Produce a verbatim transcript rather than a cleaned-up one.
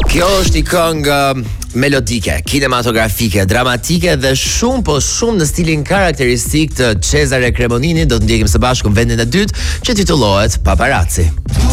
Kjo është një këngë melodike, kinematografike, dramatike dhe shumë po shumë në stilin karakteristik të Cesare Cremonini. Do të ndjekim së bashku vendin e dytë që titullohet Paparazzi.